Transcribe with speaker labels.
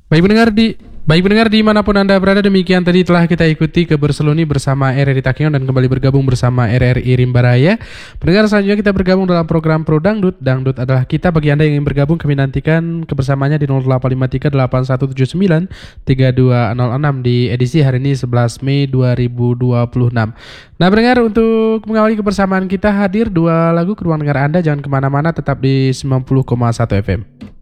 Speaker 1: Baik pendengar dimanapun Anda berada, demikian tadi telah kita ikuti Keberseluni bersama RRI Takengon dan kembali bergabung bersama RRI Rimba Raya. Pendengar, selanjutnya kita bergabung dalam program Pro Dangdut. Dangdut adalah kita. Bagi Anda yang ingin bergabung, kami nantikan kebersamanya di 085381793206 di edisi hari ini 11 Mei 2026. Nah pendengar, untuk mengawali kebersamaan kita hadir dua lagu ke ruang dengar Anda. Jangan kemana-mana, tetap di 90,1 FM.